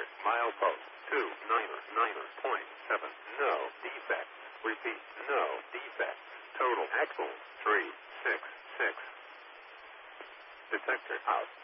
Milepost 299.7. No defects. Repeat, no defects. Total axle 366. Detector out.